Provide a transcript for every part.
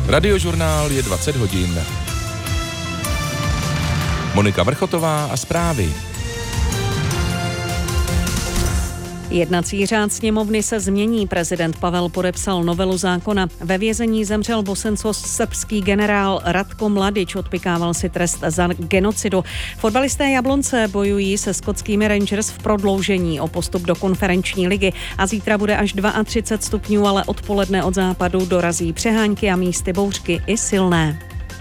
Radiožurnál je 20 hodin. Monika Vrchotová a zprávy. Jednací řád sněmovny se změní. Prezident Pavel podepsal novelu zákona. Ve vězení zemřel bosensko-srbský generál Ratko Mladić, odpykával si trest za genocidu. Fotbalisté Jablonce bojují se skotskými Rangers v prodloužení o postup do konferenční ligy a zítra bude až 32 stupňů, ale odpoledne od západu dorazí přehánky a místy bouřky i silné.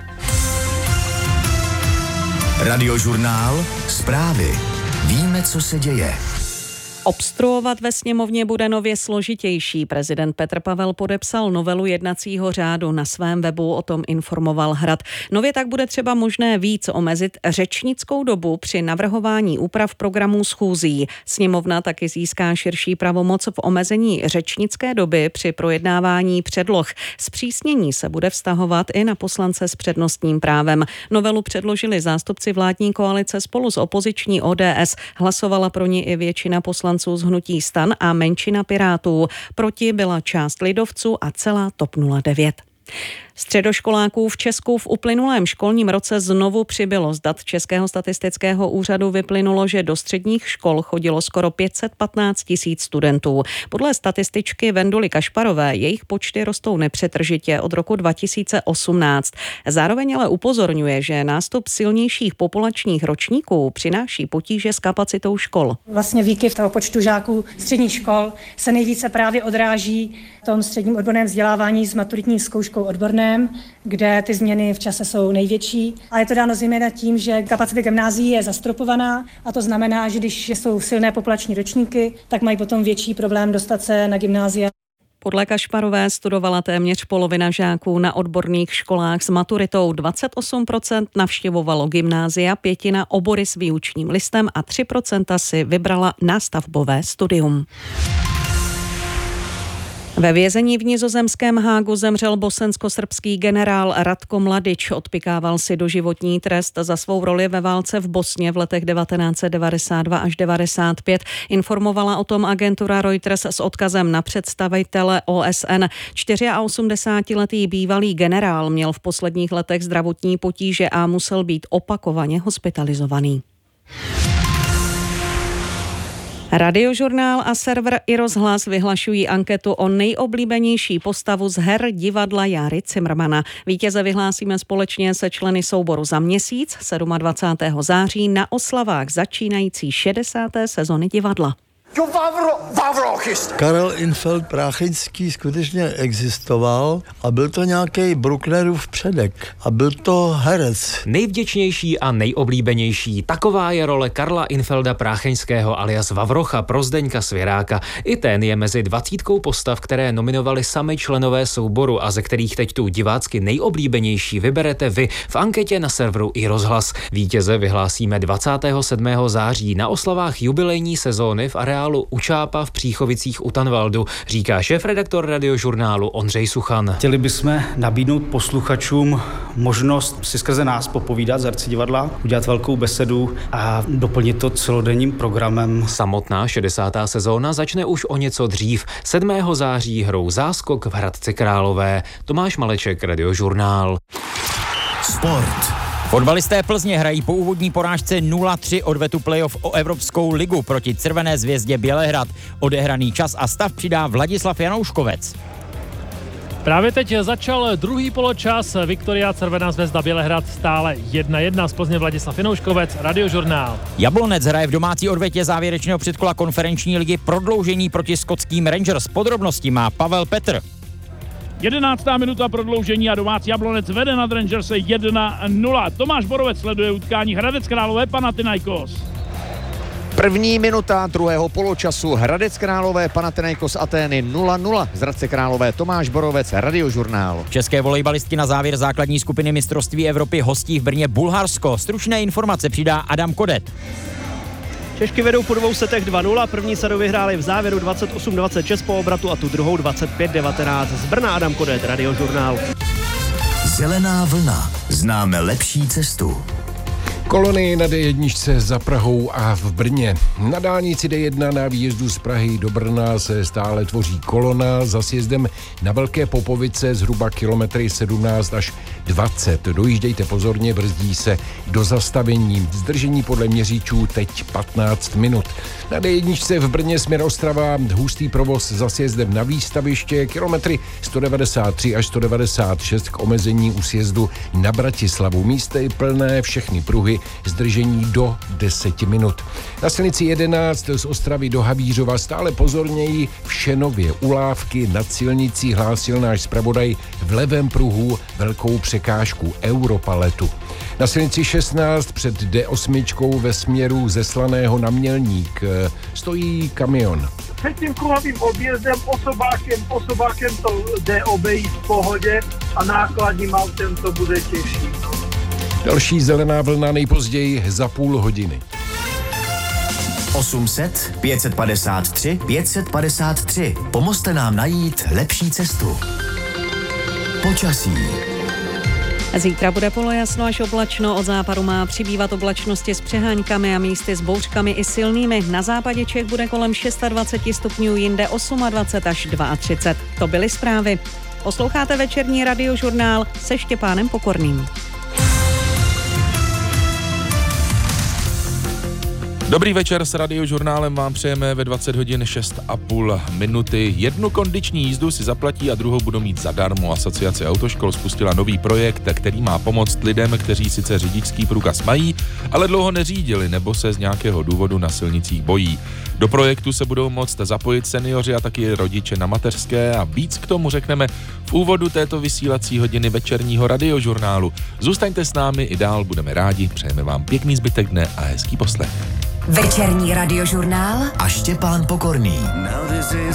Radiožurnál, zprávy. Víme, co se děje. Obstruovat ve sněmovně bude nově složitější. Prezident Petr Pavel podepsal novelu jednacího řádu. Na svém webu o tom informoval Hrad. Nově tak bude třeba možné víc omezit řečnickou dobu při navrhování úprav programů schůzí. Sněmovna taky získá širší pravomoc v omezení řečnické doby při projednávání předloh. Zpřísnění se bude vztahovat i na poslance s přednostním právem. Novelu předložili zástupci vládní koalice spolu s opoziční ODS. Hlasovala pro ní i většina poslanců z hnutí STAN a menšina Pirátů. Proti byla část lidovců a celá TOP 09. Středoškoláků v Česku v uplynulém školním roce znovu přibylo. Z dat Českého statistického úřadu vyplynulo, že do středních škol chodilo skoro 515 000 studentů. Podle statističky Venduly Kašparové jejich počty rostou nepřetržitě od roku 2018. Zároveň ale upozorňuje, že nástup silnějších populačních ročníků přináší potíže s kapacitou škol. Vlastně výkyv toho počtu žáků středních škol se nejvíce právě odráží v tom středním odborném vzdělávání s maturitní zkouškou odborném, kde ty změny v čase jsou největší. A je to dáno zejména tím, že kapacita gymnázií je zastropovaná a to znamená, že když jsou silné populační ročníky, tak mají potom větší problém dostat se na gymnázia. Podle Kašparové studovala téměř polovina žáků na odborných školách s maturitou. 28% navštěvovalo gymnázia, 5% obory s výučním listem a 3% si vybrala nástavbové studium. Ve vězení v nizozemském Hágu zemřel bosensko-srbský generál Ratko Mladić. Odpykával si doživotní trest za svou roli ve válce v Bosně v letech 1992 až 1995. Informovala o tom agentura Reuters s odkazem na představitele OSN. 84letý bývalý generál měl v posledních letech zdravotní potíže a musel být opakovaně hospitalizovaný. Radiožurnál a server iRozhlas vyhlašují anketu o nejoblíbenější postavu z her divadla Járy Cimrmana. Vítěze vyhlásíme společně se členy souboru za měsíc 27. září na oslavách začínající 60. sezony divadla. Karel Infeld Prácheňský skutečně existoval a byl to nějaký Brucknerův předek a byl to herec. Nejvděčnější a nejoblíbenější, taková je role Karla Infelda Prácheňského alias Vavrocha pro Zdeňka Svěráka. I ten je mezi 20 postav, které nominovali sami členové souboru a ze kterých teď tu divácky nejoblíbenější vyberete vy v anketě na serveru iRozhlas. Vítěze vyhlásíme 27. září na oslavách jubilejní sezóny v areálu Učápa v Příchovicích u Tanvaldu, říká šéfredaktor Radiožurnálu Ondřej Suchan. Chtěli bychom nabídnout posluchačům možnost si skrze nás popovídat z herci divadla, udělat velkou besedu a doplnit to celodenním programem. Samotná 60. sezóna začne už o něco dřív. 7. září hrou Záskok v Hradci Králové. Tomáš Maleček, Radiožurnál. Sport. Fotbalisté Plzně hrají po úvodní porážce 0-3 odvetu playoff o Evropskou ligu proti Červené zvězdě Bělehrad. Odehraný čas a stav přidá Vladislav Janouškovec. Právě teď začal druhý poločas. Viktoria Červená zvězda Bělehrad stále 1-1. Z Plzně Vladislav Janouškovec, Radiožurnál. Jablonec hraje v domácí odvetě závěrečného předkola konferenční ligy prodloužení proti skotským Rangers. Podrobnosti má Pavel Petr. 11. minuta prodloužení a domácí Jablonec vede nad Rangers 1-0. Tomáš Borovec sleduje utkání Hradec Králové Panathinaikos. První minuta druhého poločasu Hradec Králové Panathinaikos Atény 0-0. Z Hradce Králové Tomáš Borovec, Radiožurnál. České volejbalistky na závěr základní skupiny mistrovství Evropy hostí v Brně Bulharsko. Stručné informace přidá Adam Kodet. Češky vedou po 2 setech 2-0, první sedu vyhráli v závěru 28-26 po obratu a tu druhou 25-19. Z Brna Adam Kodet, Radiožurnál. Zelená vlna. Známe lepší cestu. Kolony na D1 za Prahou a v Brně. Na dálnici D1 na výjezdu z Prahy do Brna se stále tvoří kolona za sjezdem na Velké Popovice zhruba kilometry 17 až 20. Dojíždějte pozorně, brzdí se do zastavení. Zdržení podle měřičů teď 15 minut. Na D1 v Brně směr Ostrava hustý provoz za sjezdem na výstaviště, kilometry 193 až 196 k omezení u sjezdu na Bratislavu. Místy plné, všechny pruhy, zdržení do 10 minut. Na silnici 11 z Ostravy do Havířova stále pozorněji v Šenově u Lávky nad silnicí hlásil náš zpravodaj v levém pruhu velkou překážku Europaletu. Na silnici 16 před D8 ve směru ze Slaného na Mělník stojí kamion. Před tím kruhovým objezdem osobákem to jde obejít v pohodě a nákladním autem to bude těžší. Další zelená vlna nejpozději za půl hodiny. 800 553 553. Pomozte nám najít lepší cestu. Počasí. Zítra bude polojasno až oblačno, od západu má přibývat oblačnosti s přeháňkami a místy s bouřkami i silnými. Na západě Čech bude kolem 26 stupňů, jinde 28 až 32. To byly zprávy. Posloucháte večerní radiožurnál se Štěpánem Pokorným. Dobrý večer, s radiožurnálem vám přejeme ve 20 hodin 6,5 minuty. Jednu kondiční jízdu si zaplatí a druhou budou mít zadarmo. Asociace autoškol spustila nový projekt, který má pomoct lidem, kteří sice řidičský průkaz mají, ale dlouho neřídili nebo se z nějakého důvodu na silnicích bojí. Do projektu se budou moct zapojit seniori a taky rodiče na mateřské a víc k tomu řekneme v úvodu této vysílací hodiny večerního radiožurnálu. Zůstaňte s námi, i dál budeme rádi, přejeme vám pěkný zbytek dne a hezký poslech. Večerní radiožurnál a Štěpán Pokorný. Now this is